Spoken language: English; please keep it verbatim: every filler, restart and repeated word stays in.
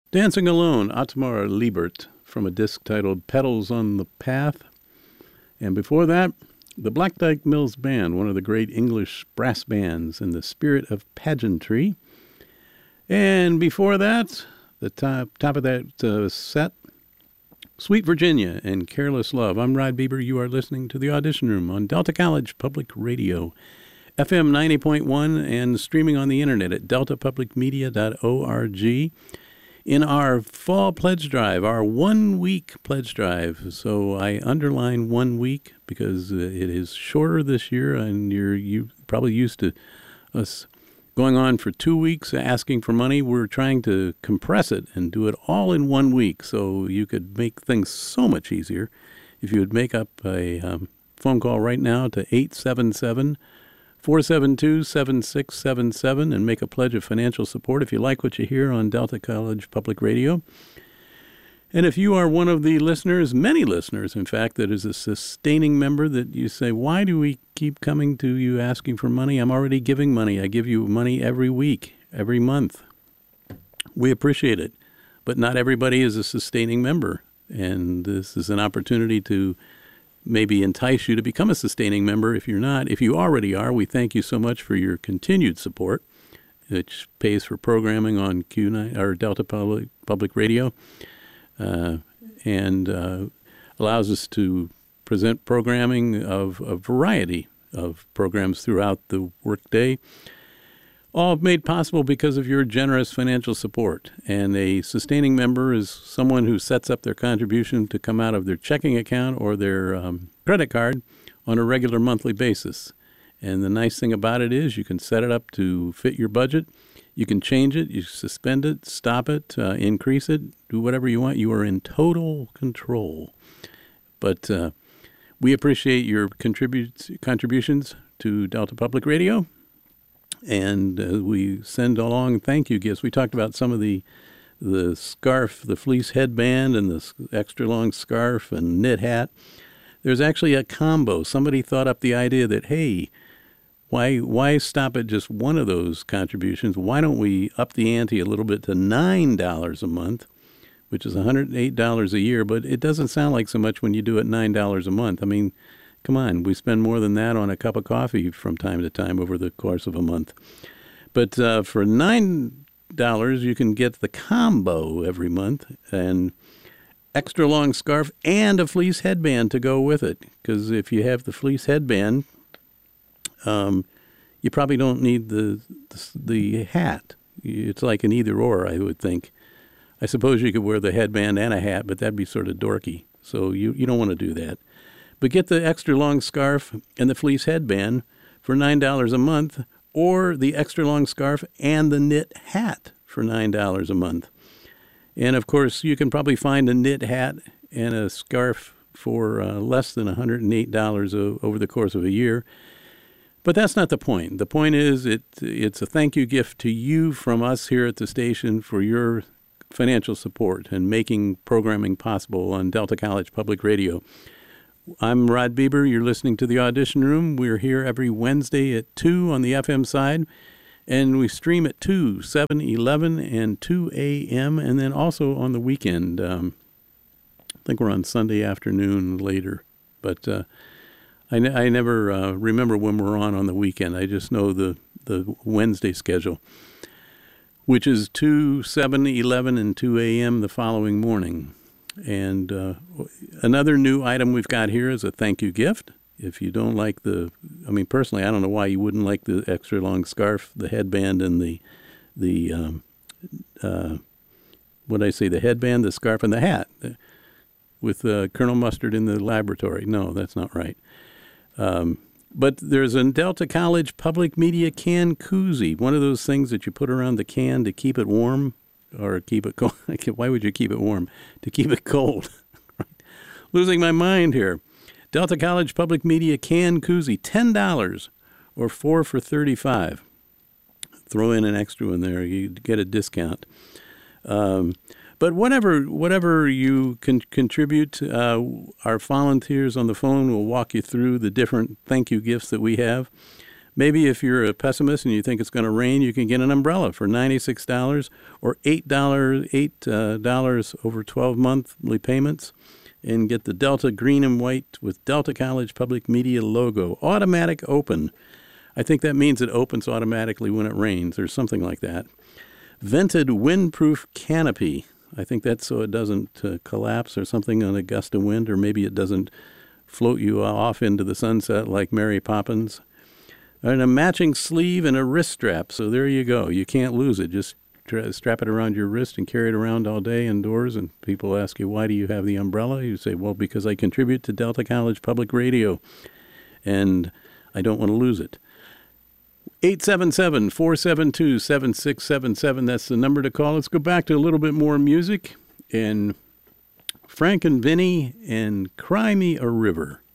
Dancing Alone, Otmar Liebert, from a disc titled Petals on the Path. And before that, the Black Dyke Mills Band, one of the great English brass bands in the spirit of pageantry. And before that, the top, top of that uh, set, Sweet Virginia and Careless Love. I'm Rod Bieber. You are listening to The Audition Room on Delta College Public Radio, F M ninety point one, and streaming on the internet at delta public media dot org. In our fall pledge drive, our one-week pledge drive. So I underline one week because it is shorter this year, and you're you probably used to us going on for two weeks asking for money. We're trying to compress it and do it all in one week so you could make things so much easier. If you would make up a um, phone call right now to eight seven seven, four seven two, seven six seven seven and make a pledge of financial support if you like what you hear on Delta College Public Radio. And if you are one of the listeners, many listeners, in fact, that is a sustaining member that you say, why do we keep coming to you asking for money? I'm already giving money. I give you money every week, every month. We appreciate it. But not everybody is a sustaining member. And this is an opportunity to maybe entice you to become a sustaining member if you're not. If you already are, we thank you so much for your continued support, which pays for programming on Q nine or Delta Public, Public Radio. Uh, and uh, allows us to present programming of a variety of programs throughout the workday, all made possible because of your generous financial support. And a sustaining member is someone who sets up their contribution to come out of their checking account or their um, credit card on a regular monthly basis. And the nice thing about it is you can set it up to fit your budget. You can change it, you suspend it, stop it, uh, increase it, do whatever you want. You are in total control. But uh, we appreciate your contribute, contributions to Delta Public Radio, and uh, we send along thank you gifts. We talked about some of the the scarf, the fleece headband, and the extra long scarf and knit hat. There's actually a combo. Somebody thought up the idea that, hey, Why why stop at just one of those contributions? Why don't we up the ante a little bit to nine dollars a month, which is one hundred eight dollars a year, but it doesn't sound like so much when you do it nine dollars a month. I mean, come on, we spend more than that on a cup of coffee from time to time over the course of a month. But uh, for nine dollars, you can get the combo every month, and extra long scarf and a fleece headband to go with it, because if you have the fleece headband, Um, you probably don't need the, the the hat. It's like an either or, I would think. I suppose you could wear the headband and a hat, but that'd be sort of dorky. So you, you don't want to do that. But get the extra long scarf and the fleece headband for nine dollars a month, or the extra long scarf and the knit hat for nine dollars a month. And, of course, you can probably find a knit hat and a scarf for uh, less than one hundred eight dollars o- over the course of a year. But that's not the point. The point is it it's a thank you gift to you from us here at the station for your financial support and making programming possible on Delta College Public Radio. I'm Rod Bieber. You're listening to The Audition Room. We're here every Wednesday at two on the F M side, and we stream at two, seven, eleven, and two a.m., and then also on the weekend. Um, I think we're on Sunday afternoon later, but uh, I, ne- I never uh, remember when we're on on the weekend. I just know the, the Wednesday schedule, which is two, seven, eleven, and two a.m. the following morning. And uh, another new item we've got here is a thank you gift. If you don't like the, I mean, personally, I don't know why you wouldn't like the extra long scarf, the headband, and the, the um, uh, what did I say, the headband, the scarf, and the hat with uh, Colonel Mustard in the laboratory. No, that's not right. Um, but there's a Delta College Public Media can koozie, one of those things that you put around the can to keep it warm or keep it cold. Why would you keep it warm? To keep it cold. Losing my mind here. Delta College Public Media can koozie, ten dollars or four for thirty-five dollars. Throw in an extra one there, you get a discount. Um, But whatever whatever you can contribute, uh, our volunteers on the phone will walk you through the different thank you gifts that we have. Maybe if you're a pessimist and you think it's going to rain, you can get an umbrella for ninety-six dollars or eight dollars eight dollars over twelve monthly payments, and get the Delta green and white with Delta College Public Media logo. Automatic open. I think that means it opens automatically when it rains or something like that. Vented windproof canopy. I think that's so it doesn't uh, collapse or something on a gust of wind, or maybe it doesn't float you off into the sunset like Mary Poppins. And a matching sleeve and a wrist strap. So there you go. You can't lose it. Just tra- strap it around your wrist and carry it around all day indoors. And people ask you, why do you have the umbrella? You say, well, because I contribute to Delta College Public Radio, and I don't want to lose it. eight seven seven, four seven two, seven six seven seven. That's the number to call. Let's go back to a little bit more music. And Frank and Vinny and Cry Me a River.